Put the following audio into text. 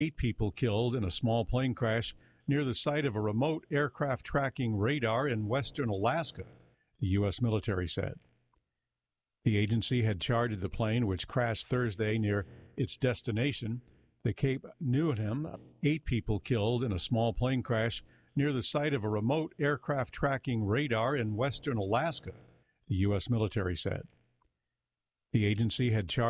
8 people killed in a small plane crash near the site of a remote aircraft tracking radar in western Alaska, the U.S. military said. The agency had chartered the plane, which crashed Thursday near its destination, the Cape Needham. 8 people killed in a small plane crash near the site of a remote aircraft tracking radar in western Alaska, the U.S. military said. The agency had chartered